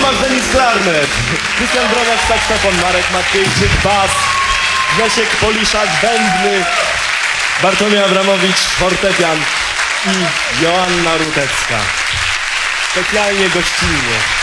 Tomasz Denis klarnet, Krystian Broniak saksofon, Marek Matkiejczyk bas, Grzesiek Poliszak bębny, Bartłomiej Abramowicz fortepian i Joanna Rutecka. Specjalnie gościnnie.